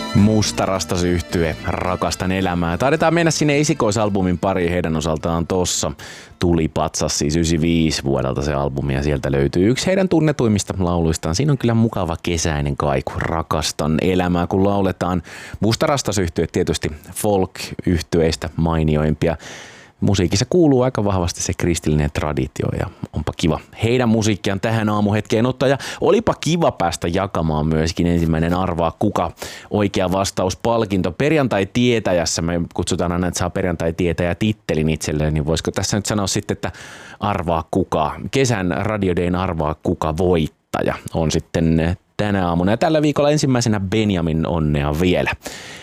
Mustarastas-yhtye Rakastan elämää. Taidetaan mennä sinne esikoisalbumin pariin heidän osaltaan tossa. Tuli patsas siis 95 vuodelta se albumi ja sieltä löytyy yksi heidän tunnetuimmista lauluistaan. Siinä on kyllä mukava kesäinen kaiku. Rakastan elämää, kun lauletaan. Mustarastas-yhtye tietysti folk-yhtyeistä mainioimpia. Musiikissa kuuluu aika vahvasti se kristillinen traditio ja onpa kiva heidän musiikkiaan tähän aamuhetkeen ottaa. Ja olipa kiva päästä jakamaan myöskin ensimmäinen Arvaa kuka oikea vastaus-palkinto. Perjantai-tietäjässä me kutsutaan aina, että saa perjantai-tietäjä tittelin itselleen, niin voisiko tässä nyt sanoa sitten, että Arvaa kuka. Kesän Radio Dayn Arvaa kuka voittaja on sitten tänä aamuna. Ja tällä viikolla ensimmäisenä Benjamin, onnea vielä.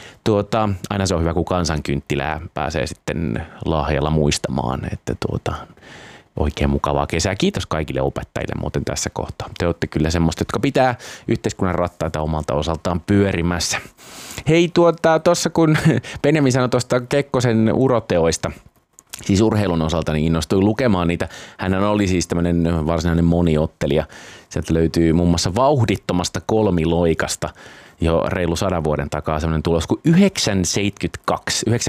Aina se on hyvä, kun kansankynttilää pääsee sitten lahjalla muistamaan, että oikein mukavaa kesää. Kiitos kaikille opettajille muuten tässä kohtaa. Te olette kyllä semmoista, jotka pitää yhteiskunnan rattaita omalta osaltaan pyörimässä. Hei, tuossa kun Benjamin sanoi tuosta Kekkosen uroteoista, siis urheilun osalta, niin innostuin lukemaan niitä. Hänhän oli siis tämmöinen varsinainen moniottelija. Sieltä löytyy muun muassa vauhdittomasta kolmiloikasta jo reilu 100 vuoden takaa semmoinen tulos kuin 9,72.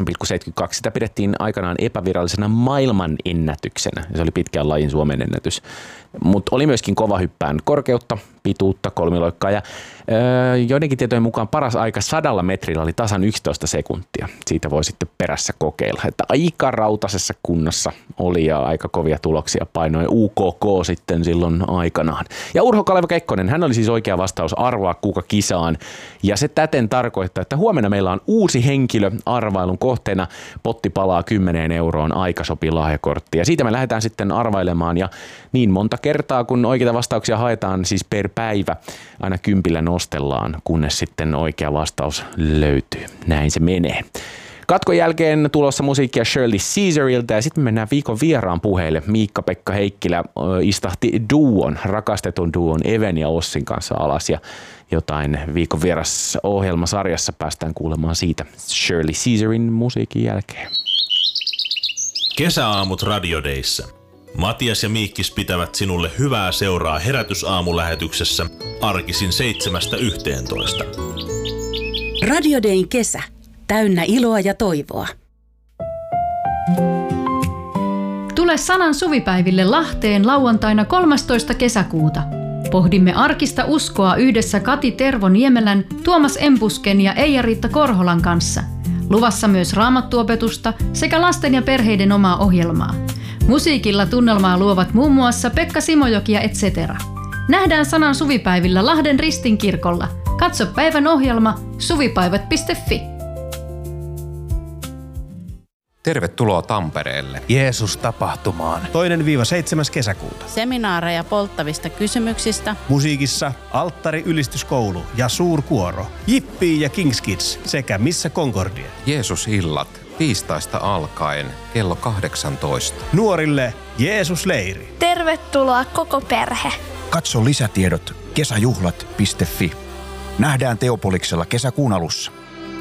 Sitä pidettiin aikanaan epävirallisena maailmanennätyksenä. Se oli pitkään lajin Suomen ennätys. Mutta oli myöskin kova hyppään korkeutta, pituutta, kolmiloikkaa ja joidenkin tietojen mukaan paras aika 100 metrillä oli tasan 11 sekuntia. Siitä voi sitten perässä kokeilla, että aika rautasessa kunnossa oli ja aika kovia tuloksia painoi UKK sitten silloin aikanaan. Ja Urho Kaleva Kekkonen, hän oli siis oikea vastaus Arvaa kuka kisaan ja se täten tarkoittaa, että huomenna meillä on uusi henkilö arvailun kohteena. Potti palaa 10 euroon aikasopilahjakortti ja siitä me lähdetään sitten arvailemaan ja niin monta kertaa, kun oikeita vastauksia haetaan siis per päivä, aina 10 nostellaan, kunnes sitten oikea vastaus löytyy. Näin se menee. Katkon jälkeen tulossa musiikkia Shirley Caesarilta ja sitten mennään viikon vieraan puheille. Miikka-Pekka Heikkilä istahti rakastetun duon Even ja Ossin kanssa alas ja jotain viikon vieras ohjelmasarjassa päästään kuulemaan siitä Shirley Caesarin musiikin jälkeen. Kesäaamut Radio Dayssä. Matias ja Miikkis pitävät sinulle hyvää seuraa herätysaamulähetyksessä arkisin 7–11. Radio Dayn kesä. Täynnä iloa ja toivoa. Tule Sanan suvipäiville Lahteen lauantaina 13. kesäkuuta. Pohdimme arkista uskoa yhdessä Kati Tervo-Niemelän, Tuomas Empusken ja Eija-Riitta Korholan kanssa. Luvassa myös raamattuopetusta sekä lasten ja perheiden omaa ohjelmaa. Musiikilla tunnelmaa luovat muun muassa Pekka Simojoki ja etc. Nähdään Sanan suvipäivillä Lahden Ristinkirkolla. Katso päivän ohjelma suvipäivät.fi. Tervetuloa Tampereelle. Jeesus-tapahtumaan. 2–7. kesäkuuta. Seminaareja polttavista kysymyksistä. Musiikissa Alttari-ylistyskoulu ja suurkuoro. Jippii ja Kings Kids sekä Missä Concordia. Jeesus-illat tiistaista alkaen kello 18. Nuorille Jeesus-leiri. Tervetuloa koko perhe. Katso lisätiedot kesäjuhlat.fi. Nähdään Teopoliksella kesäkuun alussa.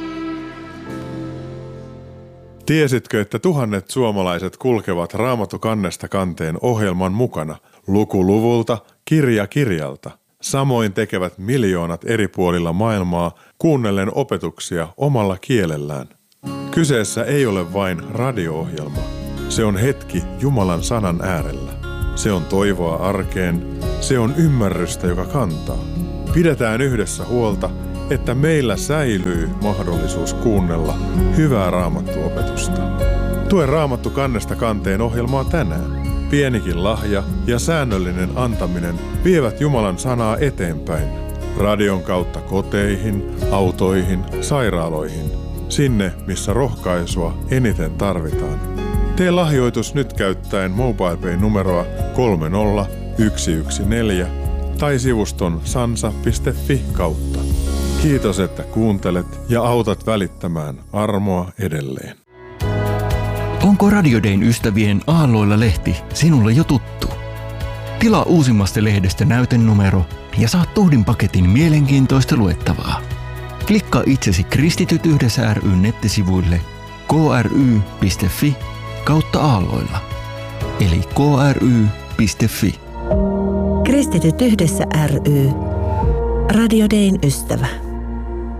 Tiesitkö, että tuhannet suomalaiset kulkevat Raamattu kannesta kanteen ohjelman mukana, luku luvulta, kirja kirjalta? Samoin tekevät miljoonat eri puolilla maailmaa kuunnellen opetuksia omalla kielellään. Kyseessä ei ole vain radio-ohjelma. Se on hetki Jumalan sanan äärellä. Se on toivoa arkeen. Se on ymmärrystä, joka kantaa. Pidetään yhdessä huolta, että meillä säilyy mahdollisuus kuunnella hyvää raamattuopetusta. Tue Raamattu kannesta kanteen ohjelmaa tänään. Pienikin lahja ja säännöllinen antaminen vievät Jumalan sanaa eteenpäin. Radion kautta koteihin, autoihin, sairaaloihin. Sinne, missä rohkaisua eniten tarvitaan. Tee lahjoitus nyt käyttäen MobilePay-numeroa 30114 tai sivuston sansa.fi kautta. Kiitos, että kuuntelet ja autat välittämään armoa edelleen. Onko Radio Dayn ystävien Aalloilla-lehti sinulle jo tuttu? Tilaa uusimmasta lehdestä näytenumero ja saat tuhdin paketin mielenkiintoista luettavaa. Klikkaa itsesi Kristityt yhdessä ry:n nettisivuille kry.fi/aalloilla eli kry.fi. Kristityt yhdessä ry. Radio Dayn ystävä.